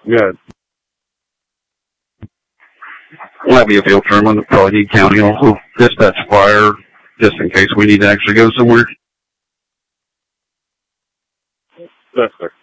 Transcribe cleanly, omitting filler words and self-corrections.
Good. Will that be a field trim one? Probably need county also. Dispatch fire, just in case we need to actually go somewhere. Yes, sir.